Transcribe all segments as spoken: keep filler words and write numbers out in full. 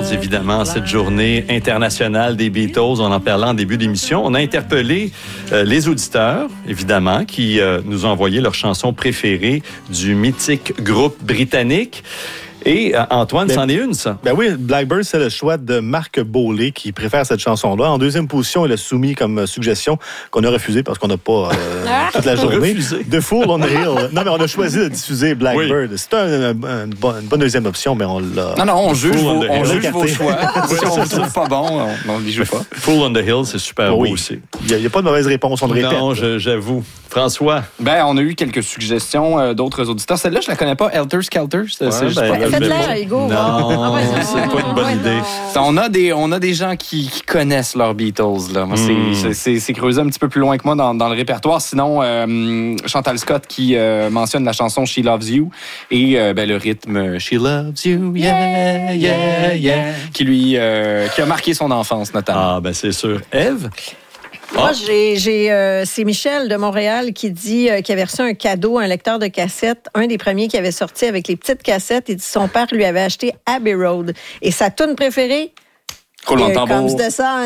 joyeuse, évidemment, cette journée internationale des Beatles. On en parlait en début d'émission. On a interpellé euh, les auditeurs, évidemment, qui euh, nous ont envoyé leur chanson préférée du mythique groupe britannique. Et euh, Antoine, ben, c'en est une, ça. Ben oui, Blackbird, c'est le choix de Marc Beaulé qui préfère cette chanson-là. En deuxième position, il a soumis comme suggestion qu'on a refusé parce qu'on n'a pas euh, toute la journée. The Fool on the Hill. Non, mais on a choisi de diffuser Blackbird. Oui. C'est un, un, un, une bonne deuxième option, mais on l'a... Non, non, on juge vos, on juge vos choix. Si on ne trouve pas bon, on n'y joue pas. Fool on the Hill, c'est super oui. beau aussi. Il n'y a, a pas de mauvaise réponse, on le répète. Non, je, j'avoue. François? Ben, on a eu quelques suggestions euh, d'autres auditeurs. Celle-là, je la connais pas. Helter Skelter. C'est, ouais, c'est ben, pas... Faites-la, Hugo. Non, ah ouais, c'est pas une bonne ouais, idée. On a des, on a des gens qui, qui connaissent leurs Beatles. Là. Moi, mm. c'est, c'est, c'est creusé un petit peu plus loin que moi dans, dans le répertoire. Sinon, euh, Chantal Scott qui euh, mentionne la chanson She Loves You et euh, ben, le rythme She Loves You, yeah, yeah, yeah, qui lui, euh, qui a marqué son enfance notamment. Ah, ben c'est sûr. Ève? Moi, j'ai, j'ai, euh, c'est Michel de Montréal qui dit euh, qu'il avait reçu un cadeau, un lecteur de cassettes, un des premiers qui avait sorti avec les petites cassettes. Il dit son père lui avait acheté Abbey Road. Et sa toune préférée? Here Comes the Sun.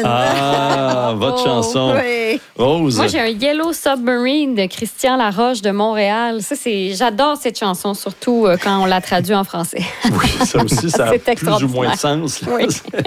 Ah, votre oh, chanson. Oui. Rose. Moi, j'ai un Yellow Submarine de Christian Laroche de Montréal. Ça, c'est, j'adore cette chanson, surtout euh, quand on l'a traduit en français. Oui, ça aussi, ça a plus ou moins de sens. Oui.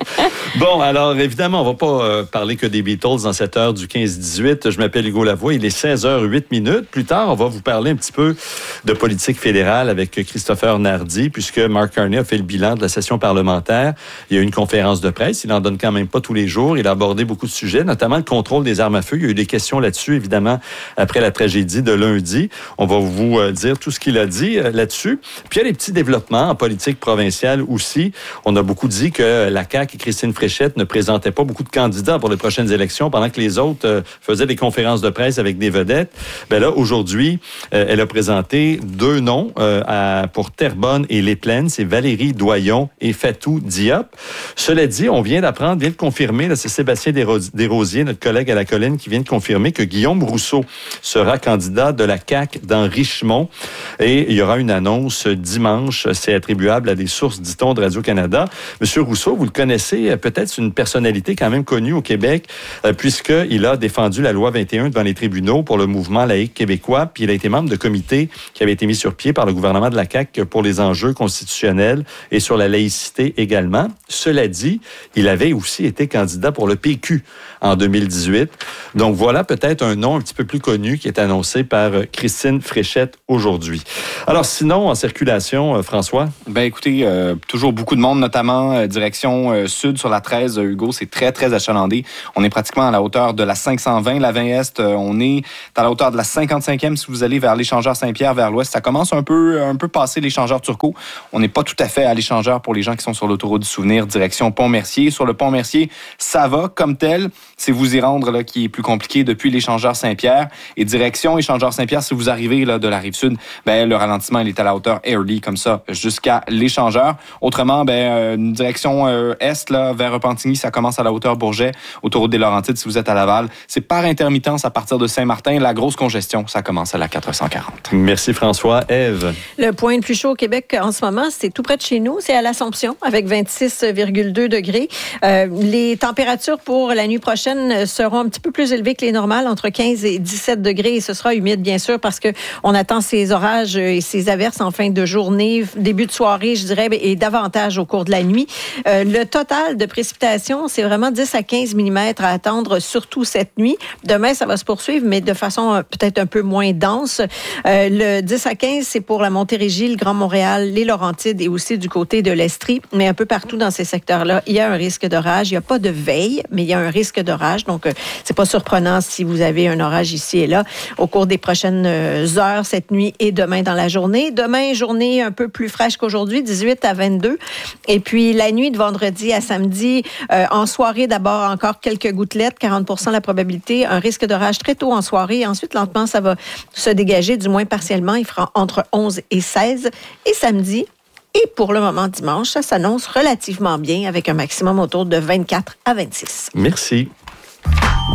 Bon, alors, évidemment, on ne va pas euh, parler que des Beatles dans cette heure du quinze dix-huit. Je m'appelle Hugo Lavoie. Il est seize heures huit minutes. Plus tard, on va vous parler un petit peu de politique fédérale avec Christopher Nardi, puisque Mark Carney a fait le bilan de la session parlementaire. Il y a eu une conférence de presse. Il n'en donne quand même pas tous les jours. Il a abordé beaucoup de sujets, notamment le contrôle des armes à feu. Il y a eu des questions là-dessus, évidemment, après la tragédie de lundi. On va vous euh, dire tout ce qu'il a dit euh, là-dessus. Puis il y a les petits développements en politique provinciale aussi. On a beaucoup dit que la C A Q et Christine Fréchette ne présentaient pas beaucoup de candidats pour les prochaines élections, pendant que les autres euh, faisaient des conférences de presse avec des vedettes. Ben là, aujourd'hui, euh, elle a présenté deux noms euh, à, pour Terrebonne et Les Plaines. C'est Valérie Doyon et Fatou Diop. Cela dit, on vient d'apprendre, vient de confirmer, là, c'est Sébastien Desrosiers, notre collègue à la colline, qui vient de confirmer que Guillaume Rousseau sera candidat de la C A Q dans Richemont. Et il y aura une annonce dimanche. C'est attribuable à des sources, dit-on, de Radio-Canada. Monsieur Rousseau, vous le connaissez, peut-être c'est une personnalité quand même connue au Québec, euh, puisqu'il a défendu la loi vingt et un devant les tribunaux pour le mouvement laïque québécois, puis il a été membre de comité qui avait été mis sur pied par le gouvernement de la C A Q pour les enjeux constitutionnels et sur la laïcité également. Cela dit, il avait aussi été candidat pour le P Q en deux mille dix-huit. Donc voilà peut-être un nom un petit peu plus connu qui est annoncé par Christine Fréchette aujourd'hui. Alors sinon, en circulation, François? Ben écoutez, euh, toujours beaucoup de monde, notamment euh, direction euh, sud sur la treize, Hugo, c'est très, très achalandé. On est pratiquement à la hauteur de la cinq cent vingt, la vingt Est. Euh, on est à la hauteur de la cinquante-cinquième si vous allez vers l'échangeur Saint-Pierre, vers l'ouest. Ça commence un peu, un peu passer l'échangeur Turcot. On n'est pas tout à fait à l'échangeur pour les gens qui sont sur l'autoroute du Souvenir, direction Pont-Mercier. Sur le Pont-Mercier, ça va comme tel. C'est vous y rendre là, qui est plus compliqué depuis l'échangeur Saint-Pierre. Et direction échangeur Saint-Pierre, si vous arrivez là, de la Rive-Sud, ben, le ralentissement il est à la hauteur Airlie, comme ça, jusqu'à l'échangeur. Autrement, ben, euh, une direction euh, est, là, vers Repentigny, ça commence à la hauteur Bourget. Autoroute des Laurentides, si vous êtes à Laval. C'est par intermittence à partir de Saint-Martin. La grosse congestion, ça commence à la quatre cent quarante. Merci François. Ève? Le point le plus chaud au Québec en ce moment, c'est tout près de chez nous. C'est à l'Assomption, avec vingt-six virgule deux degrés. Euh, les températures pour la nuit prochaine seront un petit peu plus élevées que les normales, entre quinze et dix-sept degrés. Et ce sera humide, bien sûr, parce qu'on attend ces orages et ces averses en fin de journée, début de soirée, je dirais, et davantage au cours de la nuit. Euh, le total de précipitations, c'est vraiment dix à quinze millimètres à attendre, surtout cette nuit. Demain, ça va se poursuivre, mais de façon peut-être un peu moins dense. Euh, le dix à quinze, c'est pour la Montérégie, le Grand Montréal, les Laurentides et aussi du côté de l'Estrie. Mais un peu partout dans ces secteurs-là, il y a un risque d'orage. Il n'y a pas de veille, mais il y a un risque d'orage. Donc, euh, c'est pas surprenant si vous avez un orage ici et là au cours des prochaines heures, cette nuit et demain dans la journée. Demain, journée un peu plus fraîche qu'aujourd'hui, dix-huit à vingt-deux. Et puis, la nuit de vendredi à samedi, euh, en soirée, d'abord, encore quelques gouttelettes, quarante pour cent la probabilité, un risque d'orage très tôt en soirée. Ensuite, lentement, ça va se dégager, du moins partiellement. Il fera entre onze et seize. Et samedi, et pour le moment, dimanche, ça s'annonce relativement bien avec un maximum autour de vingt-quatre à vingt-six. Merci.